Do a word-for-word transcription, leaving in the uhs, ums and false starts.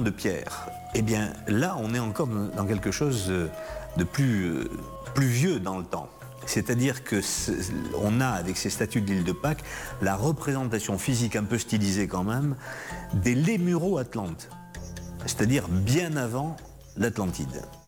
de pierre. Eh bien, là, on est encore dans quelque chose de plus, plus vieux dans le temps. C'est-à-dire qu'on a, avec ces statues de l'île de Pâques, la représentation physique un peu stylisée quand même, des lémuro-atlantes. C'est-à-dire bien avant l'Atlantide.